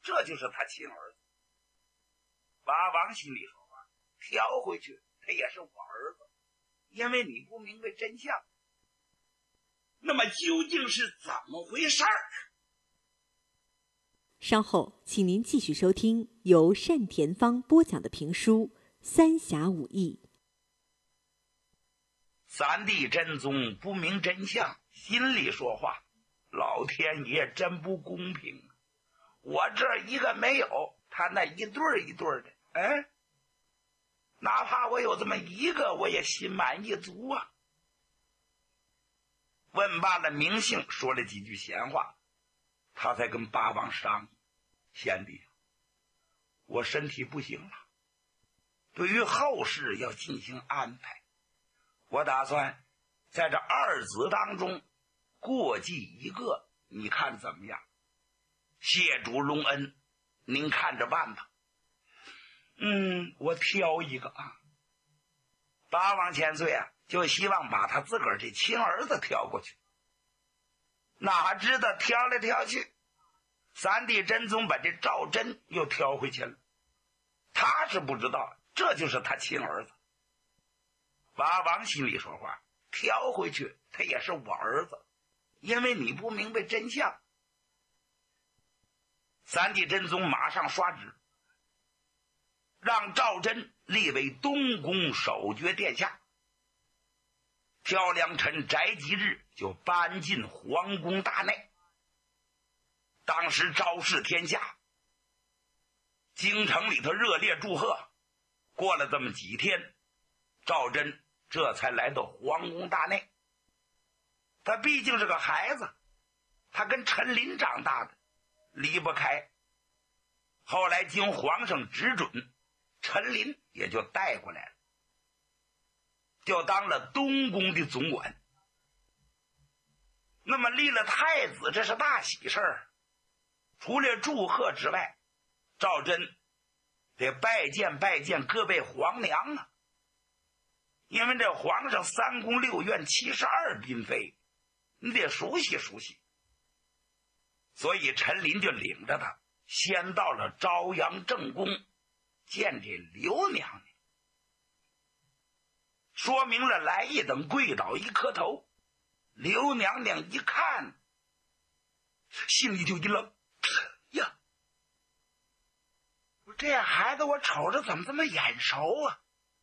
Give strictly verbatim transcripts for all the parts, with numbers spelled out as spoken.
这就是他亲儿子。八王心里说话，挑回去他也是我儿子，因为你不明白真相。那么究竟是怎么回事儿？ 稍后请您继续收听由单田芳播讲的评书《三侠五义》。 三弟真宗不明真相，心里说话，老天爷真不公平，我这一个没有，他那一对一对的，哎，哪怕我有这么一个，我也心满意足啊。问罢了名姓，说了几句闲话，他才跟八王商议：贤弟，我身体不行了，对于后事要进行安排，我打算在这二子当中过继一个，你看怎么样？谢主隆恩，您看着办吧。嗯，我挑一个啊。八王千岁啊，就希望把他自个儿这亲儿子挑过去。哪知道挑来挑去，三弟真宗把这赵祯又挑回去了。他是不知道这就是他亲儿子。八王心里说话，挑回去他也是我儿子，因为你不明白真相。三弟真宗马上刷旨，让赵祯立为东宫守爵殿下，挑良辰宅吉日就搬进皇宫大内。当时昭示天下，京城里头热烈祝贺。过了这么几天，赵祯这才来到皇宫大内。他毕竟是个孩子，他跟陈琳长大的，离不开。后来经皇上指准，陈琳也就带过来了，就当了东宫的总管。那么立了太子，这是大喜事儿。除了祝贺之外，赵祯得拜见拜见各位皇娘啊，因为这皇上三宫六院七十二嫔妃，你得熟悉熟悉。所以陈琳就领着他先到了朝阳正宫见这刘娘娘，说明了来意，等跪倒一磕头。刘娘娘一看，心里就一愣，呀，这孩子我瞅着怎么这么眼熟啊？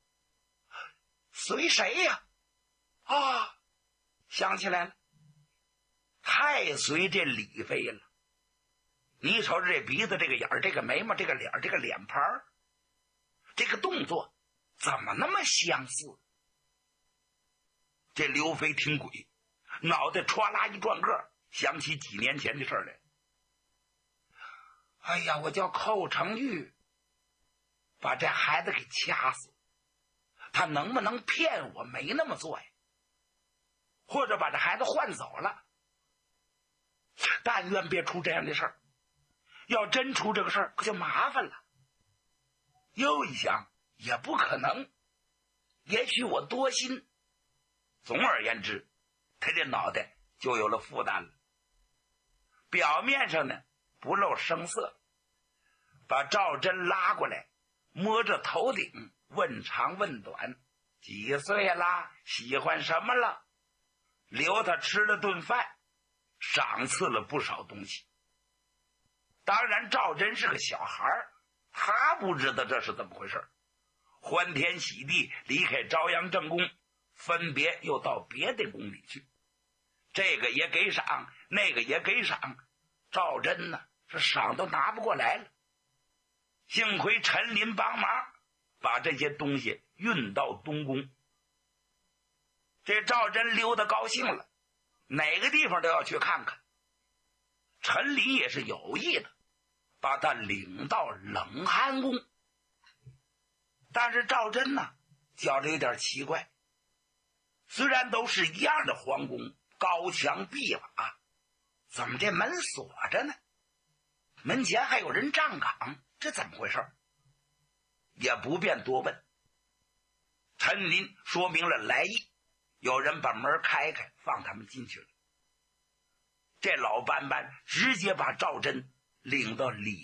随谁呀？啊，想起来了，太随这李妃了。你瞅着这鼻子，这个眼儿，这个眉毛，这个脸，这个脸盘，这个动作怎么那么相似？这刘妃听鬼，脑袋歘啦一转个，想起几年前的事来。哎呀，我叫寇成玉把这孩子给掐死，他能不能骗我没那么做呀？或者把这孩子换走了？但愿别出这样的事儿，要真出这个事儿可就麻烦了。又一想，也不可能，也许我多心。总而言之，他这脑袋就有了负担了。表面上呢不露声色，把赵祯拉过来，摸着头顶问长问短，几岁啦，喜欢什么了，留他吃了顿饭，赏赐了不少东西。当然赵祯是个小孩，他不知道这是怎么回事，欢天喜地离开朝阳正宫，分别又到别的宫里去，这个也给赏，那个也给赏，赵祯呢是赏都拿不过来了。幸亏陈琳帮忙把这些东西运到东宫。这赵祯溜达高兴了，哪个地方都要去看看。陈琳也是有意的，把他领到冷寒宫。但是赵祯呢觉得有点奇怪，虽然都是一样的皇宫，高墙碧瓦，怎么这门锁着呢？门前还有人站岗，这怎么回事？也不便多问。陈琳说明了来意，有人把门开开，放他们进去了。这老班班直接把赵祯领到里